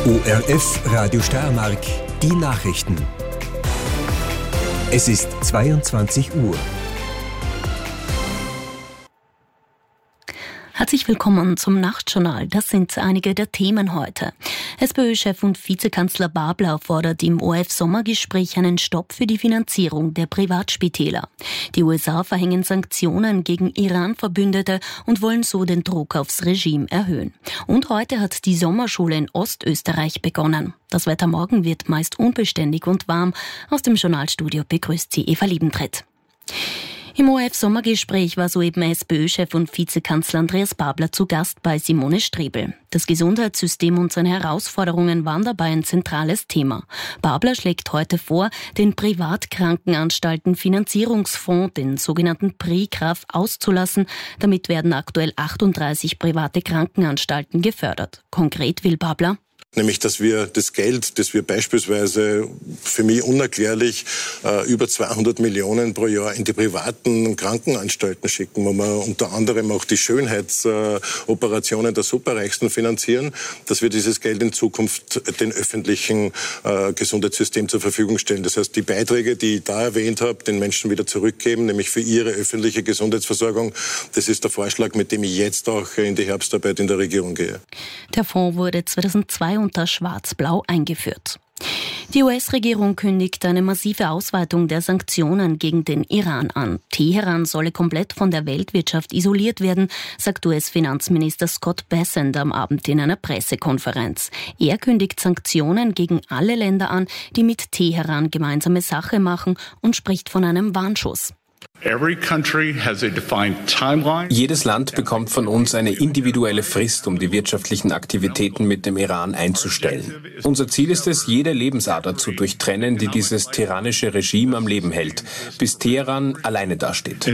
ORF Radio Steiermark, die Nachrichten. Es ist 22 Uhr. Herzlich willkommen zum Nachtjournal. Das sind einige der Themen heute. SPÖ-Chef und Vizekanzler Babler fordert im ORF-Sommergespräch einen Stopp für die Finanzierung der Privatspitäler. Die USA verhängen Sanktionen gegen Iran-Verbündete und wollen so den Druck aufs Regime erhöhen. Und heute hat die Sommerschule in Ostösterreich begonnen. Das Wetter morgen wird meist unbeständig und warm. Aus dem Journalstudio begrüßt sie Eva Liebentritt. Im ORF-Sommergespräch war soeben SPÖ-Chef und Vizekanzler Andreas Babler zu Gast bei Simone Strebel. Das Gesundheitssystem und seine Herausforderungen waren dabei ein zentrales Thema. Babler schlägt heute vor, den Privatkrankenanstalten Finanzierungsfonds, den sogenannten PRIKRAF, auszulassen. Damit werden aktuell 38 private Krankenanstalten gefördert. Konkret will Babler: Nämlich, dass wir das Geld, das wir beispielsweise, für mich unerklärlich, über 200 Millionen pro Jahr in die privaten Krankenanstalten schicken, wo wir unter anderem auch die Schönheitsoperationen der Superreichsten finanzieren, dass wir dieses Geld in Zukunft den öffentlichen Gesundheitssystem zur Verfügung stellen. Das heißt, die Beiträge, die ich da erwähnt habe, den Menschen wieder zurückgeben, nämlich für ihre öffentliche Gesundheitsversorgung. Das ist der Vorschlag, mit dem ich jetzt auch in die Herbstarbeit in der Regierung gehe. Der Fonds wurde 2002 unter Schwarz-Blau eingeführt. Die US-Regierung kündigt eine massive Ausweitung der Sanktionen gegen den Iran an. Teheran solle komplett von der Weltwirtschaft isoliert werden, sagt US-Finanzminister Scott Bessent am Abend in einer Pressekonferenz. Er kündigt Sanktionen gegen alle Länder an, die mit Teheran gemeinsame Sache machen, und spricht von einem Warnschuss. Jedes Land bekommt von uns eine individuelle Frist, um die wirtschaftlichen Aktivitäten mit dem Iran einzustellen. Unser Ziel ist es, jede Lebensader zu durchtrennen, die dieses tyrannische Regime am Leben hält, bis Teheran alleine dasteht.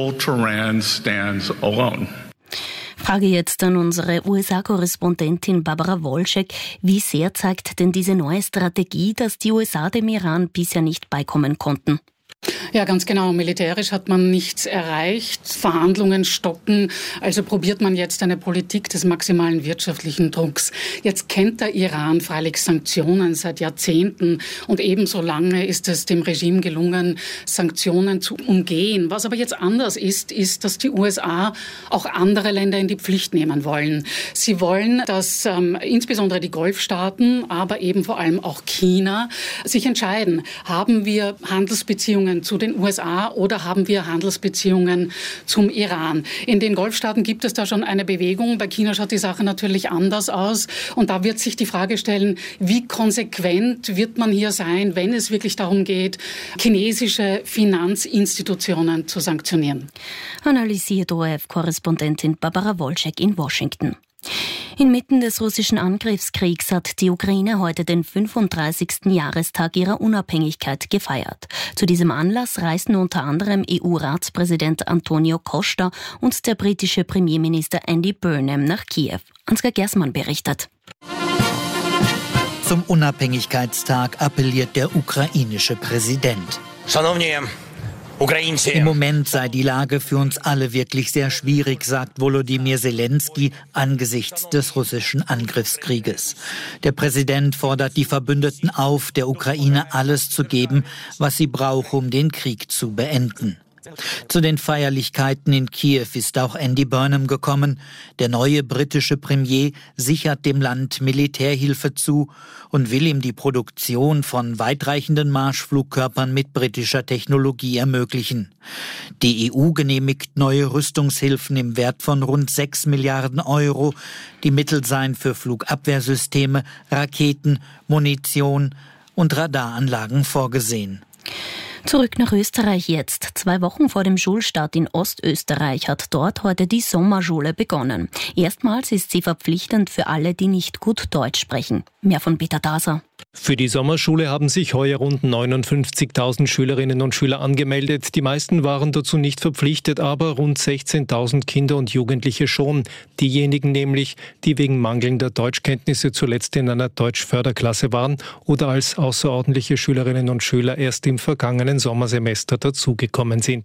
Frage jetzt an unsere USA-Korrespondentin Barbara Wolschek. Wie sehr zeigt denn diese neue Strategie, dass die USA dem Iran bisher nicht beikommen konnten? Ja, ganz genau. Militärisch hat man nichts erreicht. Verhandlungen stocken. Also probiert man jetzt eine Politik des maximalen wirtschaftlichen Drucks. Jetzt kennt der Iran freilich Sanktionen seit Jahrzehnten. Und ebenso lange ist es dem Regime gelungen, Sanktionen zu umgehen. Was aber jetzt anders ist, dass die USA auch andere Länder in die Pflicht nehmen wollen. Sie wollen, dass insbesondere die Golfstaaten, aber eben vor allem auch China sich entscheiden. Haben wir Handelsbeziehungen zu den USA oder haben wir Handelsbeziehungen zum Iran? In den Golfstaaten gibt es da schon eine Bewegung. Bei China schaut die Sache natürlich anders aus. Und da wird sich die Frage stellen, wie konsequent wird man hier sein, wenn es wirklich darum geht, chinesische Finanzinstitutionen zu sanktionieren? Analysiert ORF-Korrespondentin Barbara Wolschek in Washington. Inmitten des russischen Angriffskriegs hat die Ukraine heute den 35. Jahrestag ihrer Unabhängigkeit gefeiert. Zu diesem Anlass reisten unter anderem EU-Ratspräsident Antonio Costa und der britische Premierminister Andy Burnham nach Kiew. Ansgar Gersmann berichtet. Zum Unabhängigkeitstag appelliert der ukrainische Präsident. Im Moment sei die Lage für uns alle wirklich sehr schwierig, sagt Volodymyr Zelensky angesichts des russischen Angriffskrieges. Der Präsident fordert die Verbündeten auf, der Ukraine alles zu geben, was sie braucht, um den Krieg zu beenden. Zu den Feierlichkeiten in Kiew ist auch Andy Burnham gekommen. Der neue britische Premier sichert dem Land Militärhilfe zu und will ihm die Produktion von weitreichenden Marschflugkörpern mit britischer Technologie ermöglichen. Die EU genehmigt neue Rüstungshilfen im Wert von rund 6 Milliarden Euro. Die Mittel seien für Flugabwehrsysteme, Raketen, Munition und Radaranlagen vorgesehen. Zurück nach Österreich jetzt. 2 Wochen vor dem Schulstart in Ostösterreich hat dort heute die Sommerschule begonnen. Erstmals ist sie verpflichtend für alle, die nicht gut Deutsch sprechen. Mehr von Peter Daser. Für die Sommerschule haben sich heuer rund 59.000 Schülerinnen und Schüler angemeldet. Die meisten waren dazu nicht verpflichtet, aber rund 16.000 Kinder und Jugendliche schon. Diejenigen nämlich, die wegen mangelnder Deutschkenntnisse zuletzt in einer Deutschförderklasse waren oder als außerordentliche Schülerinnen und Schüler erst im vergangenen Sommersemester dazugekommen sind.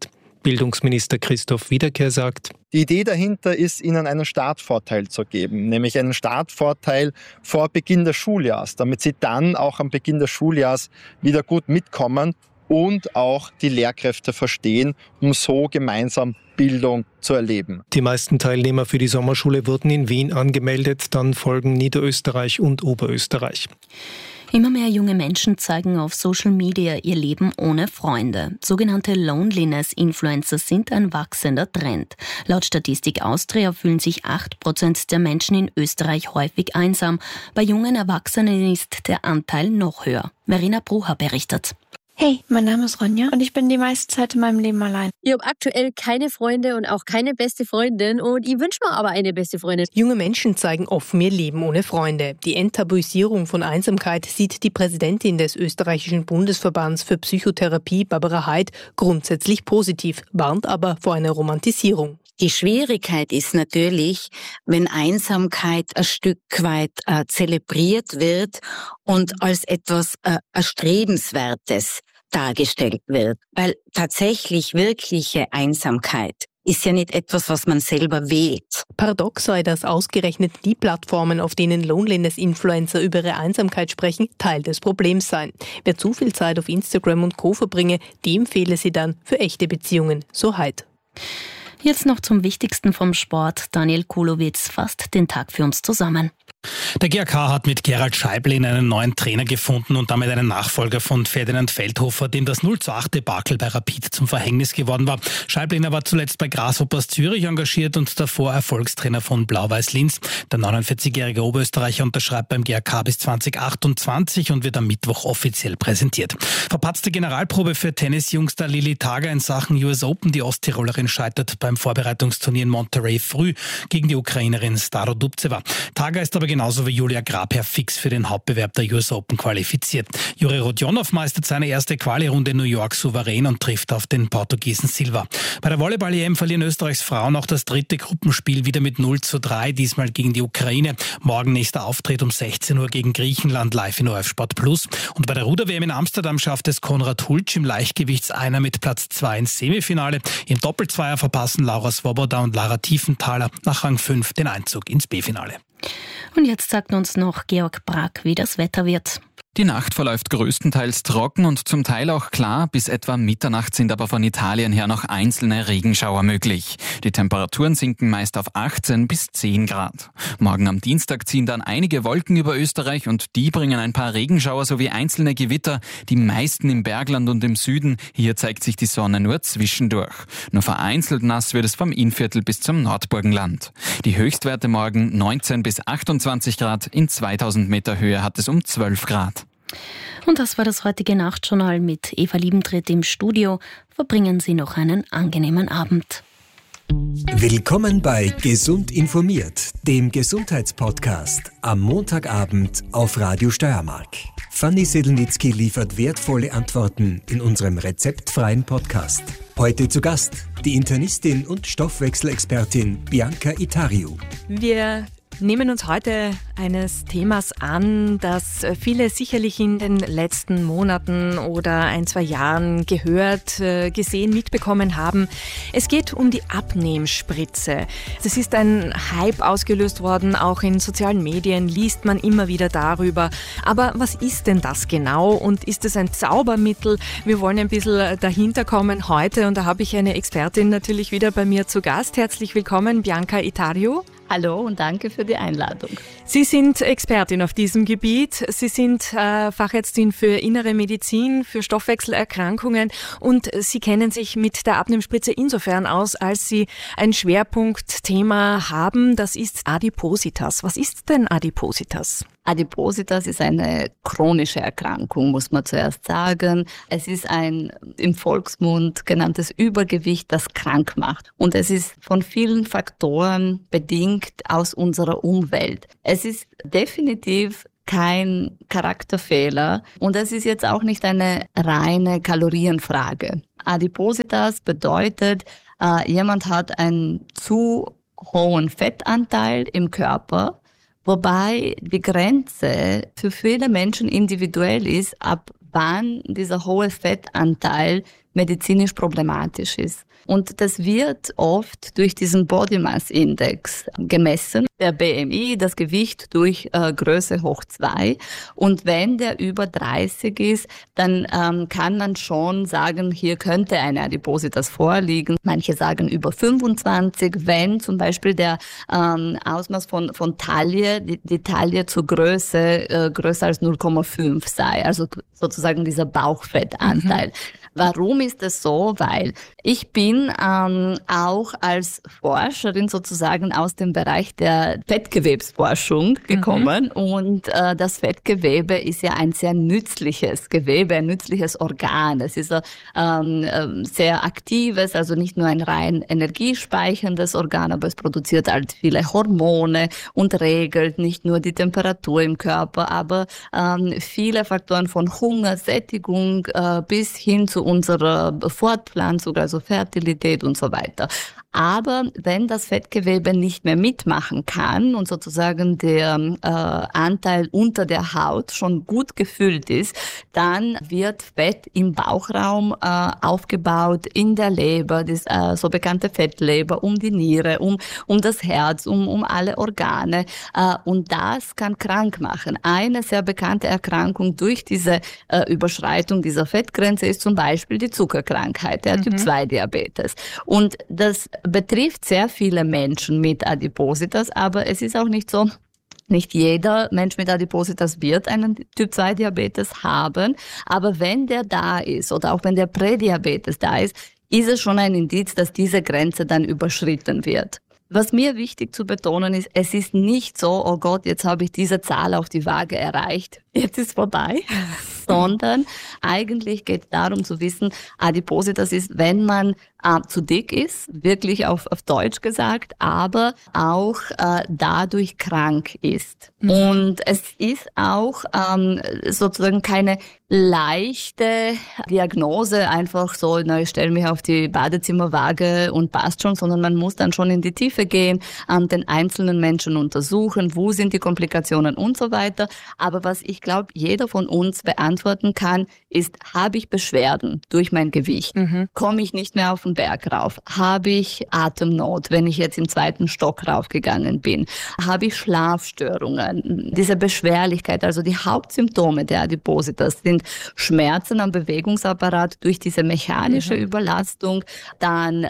Bildungsminister Christoph Wiederkehr sagt: Die Idee dahinter ist, ihnen einen Startvorteil zu geben, nämlich einen Startvorteil vor Beginn des Schuljahres, damit sie dann auch am Beginn des Schuljahres wieder gut mitkommen und auch die Lehrkräfte verstehen, um so gemeinsam Bildung zu erleben. Die meisten Teilnehmer für die Sommerschule wurden in Wien angemeldet, dann folgen Niederösterreich und Oberösterreich. Immer mehr junge Menschen zeigen auf Social Media ihr Leben ohne Freunde. Sogenannte Loneliness-Influencer sind ein wachsender Trend. Laut Statistik Austria fühlen sich 8% der Menschen in Österreich häufig einsam. Bei jungen Erwachsenen ist der Anteil noch höher. Verena Brucher berichtet. Hey, mein Name ist Ronja und ich bin die meiste Zeit in meinem Leben allein. Ich habe aktuell keine Freunde und auch keine beste Freundin und ich wünsche mir aber eine beste Freundin. Junge Menschen zeigen offen ihr Leben ohne Freunde. Die Enttabuisierung von Einsamkeit sieht die Präsidentin des österreichischen Bundesverbands für Psychotherapie, Barbara Heid, grundsätzlich positiv, warnt aber vor einer Romantisierung. Die Schwierigkeit ist natürlich, wenn Einsamkeit ein Stück weit zelebriert wird und als etwas Erstrebenswertes dargestellt wird. Weil tatsächlich wirkliche Einsamkeit ist ja nicht etwas, was man selber wählt. Paradox sei, dass ausgerechnet die Plattformen, auf denen Loneliness-Influencer über ihre Einsamkeit sprechen, Teil des Problems seien. Wer zu viel Zeit auf Instagram und Co. verbringe, dem fehle sie dann für echte Beziehungen, so Heid. Jetzt noch zum Wichtigsten vom Sport. Daniel Kulowitz fasst den Tag für uns zusammen. Der GAK hat mit Gerald Scheiblin einen neuen Trainer gefunden und damit einen Nachfolger von Ferdinand Feldhofer, dem das 0:8-Debakel bei Rapid zum Verhängnis geworden war. Scheiblin war zuletzt bei Grasshoppers Zürich engagiert und davor Erfolgstrainer von Blau-Weiß Linz. Der 49-jährige Oberösterreicher unterschreibt beim GAK bis 2028 und wird am Mittwoch offiziell präsentiert. Verpatzte Generalprobe für Tennis-Jungster Lili Tager in Sachen US Open. Die Osttirolerin scheitert beim Vorbereitungsturnier in Monterrey früh gegen die Ukrainerin Starodubtseva. Tager ist aber genauso wie Julia Grabherr fix für den Hauptbewerb der US Open qualifiziert. Juri Rodionov meistert seine erste Quali-Runde in New York souverän und trifft auf den Portugiesen Silva. Bei der Volleyball-EM verlieren Österreichs Frauen auch das dritte Gruppenspiel wieder mit 0:3, diesmal gegen die Ukraine. Morgen nächster Auftritt um 16 Uhr gegen Griechenland, live in ORF Sport Plus. Und bei der Ruder-WM in Amsterdam schafft es Konrad Hulc im Leichtgewichtseiner mit Platz 2 ins Semifinale. Im Doppelzweier verpassen Laura Swoboda und Lara Tiefenthaler nach Rang 5 den Einzug ins B-Finale. Und jetzt sagt uns noch Georg Brack, wie das Wetter wird. Die Nacht verläuft größtenteils trocken und zum Teil auch klar. Bis etwa Mitternacht sind aber von Italien her noch einzelne Regenschauer möglich. Die Temperaturen sinken meist auf 18 bis 10 Grad. Morgen am Dienstag ziehen dann einige Wolken über Österreich und die bringen ein paar Regenschauer sowie einzelne Gewitter, die meisten im Bergland und im Süden. Hier zeigt sich die Sonne nur zwischendurch. Nur vereinzelt nass wird es vom Innviertel bis zum Nordburgenland. Die Höchstwerte morgen 19 bis 28 Grad, in 2000 Meter Höhe hat es um 12 Grad. Und das war das heutige Nachtjournal mit Eva Liebentritt im Studio. Verbringen Sie noch einen angenehmen Abend. Willkommen bei Gesund informiert, dem Gesundheitspodcast am Montagabend auf Radio Steiermark. Fanny Sedelnitzky liefert wertvolle Antworten in unserem rezeptfreien Podcast. Heute zu Gast die Internistin und Stoffwechselexpertin Bianca Itariu. Wir nehmen uns heute eines Themas an, das viele sicherlich in den letzten Monaten oder 1-2 Jahren gehört, gesehen, mitbekommen haben. Es geht um die Abnehmspritze. Es ist ein Hype ausgelöst worden, auch in sozialen Medien liest man immer wieder darüber. Aber was ist denn das genau und ist es ein Zaubermittel? Wir wollen ein bisschen dahinter kommen heute und da habe ich eine Expertin natürlich wieder bei mir zu Gast. Herzlich willkommen, Bianca Itariu. Hallo und danke für die Einladung. Sie sind Expertin auf diesem Gebiet. Sie sind Fachärztin für Innere Medizin, für Stoffwechselerkrankungen und Sie kennen sich mit der Abnehmspritze insofern aus, als Sie ein Schwerpunktthema haben. Das ist Adipositas. Was ist denn Adipositas? Adipositas ist eine chronische Erkrankung, muss man zuerst sagen. Es ist ein im Volksmund genanntes Übergewicht, das krank macht. Und es ist von vielen Faktoren bedingt aus unserer Umwelt. Es ist definitiv kein Charakterfehler und es ist jetzt auch nicht eine reine Kalorienfrage. Adipositas bedeutet, jemand hat einen zu hohen Fettanteil im Körper, wobei die Grenze für viele Menschen individuell ist, ab wann dieser hohe Fettanteil medizinisch problematisch ist. Und das wird oft durch diesen Body Mass Index gemessen. Der BMI, das Gewicht durch Größe hoch 2. Und wenn der über 30 ist, dann kann man schon sagen, hier könnte eine Adipositas vorliegen. Manche sagen über 25, wenn zum Beispiel der Ausmaß von Taille, die Taille zur Größe größer als 0,5 sei. Also sozusagen dieser Bauchfettanteil. Warum ist das so? Weil ich bin auch als Forscherin sozusagen aus dem Bereich der Fettgewebsforschung gekommen und das Fettgewebe ist ja ein sehr nützliches Gewebe, ein nützliches Organ. Es ist ein sehr aktives, also nicht nur ein rein energiespeicherndes Organ, aber es produziert halt viele Hormone und regelt nicht nur die Temperatur im Körper, aber viele Faktoren von Hunger, Sättigung bis hin zu unserer Fortpflanzung, also Fertilität und so weiter. Aber wenn das Fettgewebe nicht mehr mitmachen kann und sozusagen der Anteil unter der Haut schon gut gefüllt ist, dann wird Fett im Bauchraum aufgebaut, in der Leber, das so bekannte Fettleber, um die Niere, um das Herz, um alle Organe. Und das kann krank machen. Eine sehr bekannte Erkrankung durch diese Überschreitung dieser Fettgrenze ist zum Beispiel die Zuckerkrankheit, der Typ-2-Diabetes. Und das betrifft sehr viele Menschen mit Adipositas, aber es ist auch nicht so, nicht jeder Mensch mit Adipositas wird einen Typ-2-Diabetes haben, aber wenn der da ist oder auch wenn der Prädiabetes da ist es schon ein Indiz, dass diese Grenze dann überschritten wird. Was mir wichtig zu betonen ist, es ist nicht so, oh Gott, jetzt habe ich diese Zahl auf die Waage erreicht, jetzt ist vorbei, sondern eigentlich geht es darum zu wissen, Adipositas ist, wenn man zu dick ist, wirklich auf Deutsch gesagt, aber auch dadurch krank ist. Und es ist auch sozusagen keine leichte Diagnose, einfach so, ich stelle mich auf die Badezimmerwaage und passt schon, sondern man muss dann schon in die Tiefe gehen, den einzelnen Menschen untersuchen, wo sind die Komplikationen und so weiter. Aber was ich glaube, jeder von uns beantworten kann, ist, habe ich Beschwerden durch mein Gewicht? Komme ich nicht mehr auf den Berg rauf? Habe ich Atemnot, wenn ich jetzt im 2. Stock raufgegangen bin? Habe ich Schlafstörungen? Diese Beschwerlichkeit, also die Hauptsymptome der Adipositas sind Schmerzen am Bewegungsapparat durch diese mechanische Überlastung, dann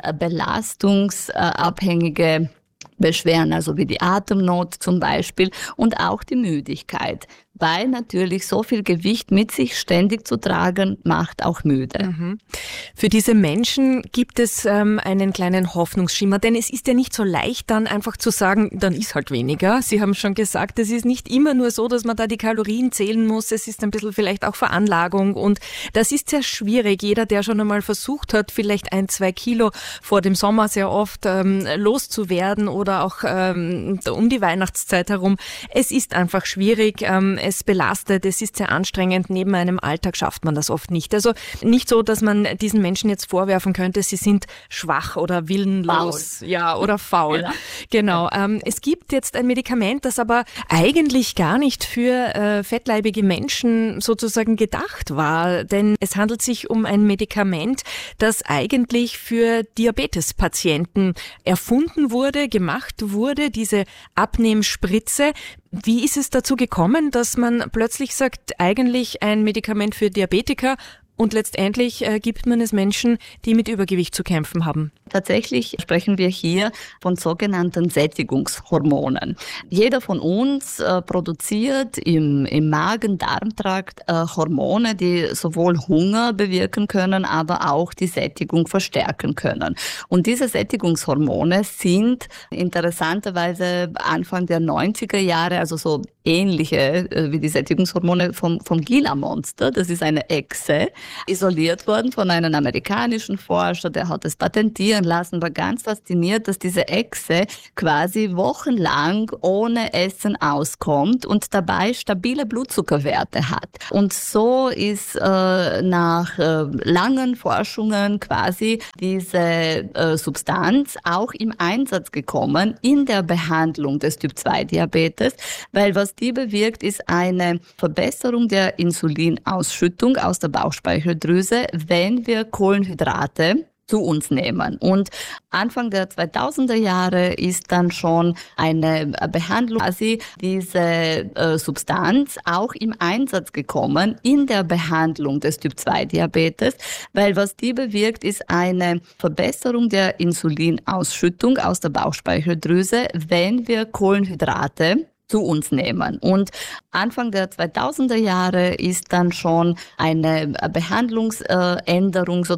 belastungsabhängige Beschwerden, also wie die Atemnot zum Beispiel und auch die Müdigkeit. Weil natürlich so viel Gewicht mit sich ständig zu tragen, macht auch müde. Für diese Menschen gibt es einen kleinen Hoffnungsschimmer, denn es ist ja nicht so leicht dann einfach zu sagen, dann ist halt weniger. Sie haben schon gesagt, es ist nicht immer nur so, dass man da die Kalorien zählen muss, es ist ein bisschen vielleicht auch Veranlagung und das ist sehr schwierig. Jeder, der schon einmal versucht hat, vielleicht 1-2 Kilo vor dem Sommer sehr oft loszuwerden oder auch um die Weihnachtszeit herum, es ist einfach schwierig. Es belastet, es ist sehr anstrengend. Neben einem Alltag schafft man das oft nicht. Also nicht so, dass man diesen Menschen jetzt vorwerfen könnte, sie sind schwach oder willenlos. Faul. Ja, oder faul. Genau. Es gibt jetzt ein Medikament, das aber eigentlich gar nicht für fettleibige Menschen sozusagen gedacht war. Denn es handelt sich um ein Medikament, das eigentlich für Diabetespatienten erfunden wurde, gemacht wurde, diese Abnehmspritze. Wie ist es dazu gekommen, dass man plötzlich sagt, eigentlich ein Medikament für Diabetiker und letztendlich gibt man es Menschen, die mit Übergewicht zu kämpfen haben? Tatsächlich sprechen wir hier von sogenannten Sättigungshormonen. Jeder von uns produziert im Magen-Darm-Trakt Hormone, die sowohl Hunger bewirken können, aber auch die Sättigung verstärken können. Und diese Sättigungshormone sind interessanterweise Anfang der 90er Jahre, also so ähnliche wie die Sättigungshormone vom Gila-Monster, das ist eine Echse, isoliert worden von einem amerikanischen Forscher, der hat es patentieren lassen, war ganz fasziniert, dass diese Echse quasi wochenlang ohne Essen auskommt und dabei stabile Blutzuckerwerte hat. Und so ist nach langen Forschungen quasi diese Substanz auch im Einsatz gekommen in der Behandlung des Typ-2-Diabetes, weil was die bewirkt, ist eine Verbesserung der Insulinausschüttung aus der Bauchspeicheldrüse Bauchspeicheldrüse, wenn wir Kohlenhydrate zu uns nehmen. Und Anfang der 2000er Jahre ist dann schon eine Behandlung, quasi diese Substanz auch im Einsatz gekommen in der Behandlung des Typ-2-Diabetes, weil was die bewirkt, ist eine Verbesserung der Insulinausschüttung aus der Bauchspeicheldrüse, wenn wir Kohlenhydrate zu uns nehmen. Und Anfang der 2000er Jahre ist dann schon eine Behandlungsänderung